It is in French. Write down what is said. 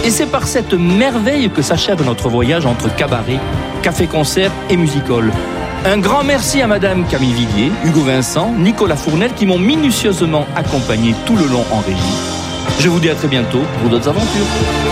Et c'est par cette merveille que s'achève notre voyage entre cabaret, café-concert et music-hall. Un grand merci à Madame Camille Villiers, Hugo Vincent, Nicolas Fournel qui m'ont minutieusement accompagné tout le long en régie. Je vous dis à très bientôt pour d'autres aventures.